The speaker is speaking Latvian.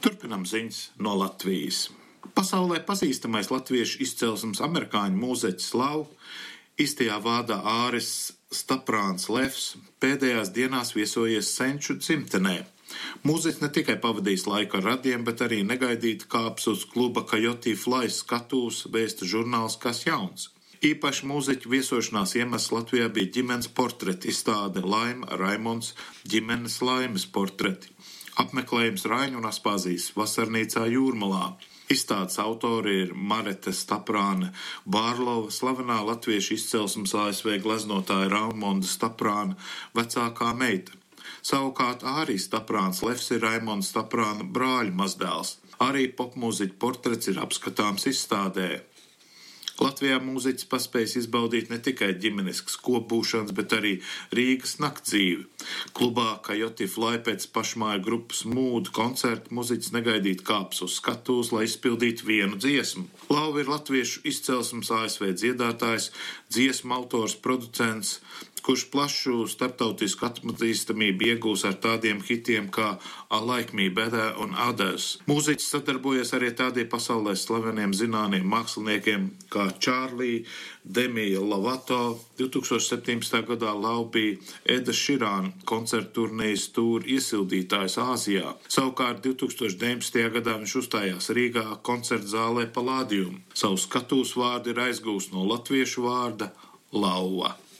Turpinam ziņas no Latvijas. Pasaulē pazīstamais latviešu izcelsmes amerikāņu mūzeķis Lau, īstajā vārdā Āris Staprāns Lefs, pēdējās dienās viesojies Senču dzimtenē. Mūzeķis ne tikai pavadījis laiku ar radiem, bet arī negaidīti kāps uz kluba Coyote Fly skatuves, vēsta žurnāls Kas jauns. Īpaši mūzeķu viesošanās iemesls Latvijā bija ģimenes portreti izstāde Laima Raimonds ģimenes laimes portreti. Apmeklējums Raiņu un Aspāzijas vasarnīcā Jūrmalā. Izstādes autori ir Marete Staprāne Bārlova, slavenā latviešu izcelsmes ASV gleznotāja Raimonda Staprāna vecākā meita. Savukārt Ārijs Staprāns Lefs ir Raimonda Staprāna brāļa mazdēls. Arī popmūziķa portrets ir apskatāms izstādē. Latvijā mūziķis paspējis izbaudīt ne tikai ģimeniskas kopbūšanas, bet arī Rīgas naktdzīvi. Klubā Coyote Fly pēc pašmāju grupas Mūdu koncerta mūziķis negaidīt kāps uz skatuves, lai izpildītu vienu dziesmu. Lau ir latviešu izcelsmes ASV dziedātājs, dziesmu autors, producents, kurš plašu starptautisku atpazīstamību iegūs ar tādiem hitiem kā I Like Me Better un Others. Mūziķis sadarbojas arī tādiem pasaulē slaveniem zināmiem māksliniekiem kā Čārlī, Demi Lovato. 2017. gadā Lau bija Eda Širāna koncertu turnējas tūra iesildītājs Āzijā. Savukārt 2019. gadā viņš uzstājās Rīgā koncertu zālē Palladium. Savu skatuves vārdu ir aizgūst no latviešu vārda Lauva.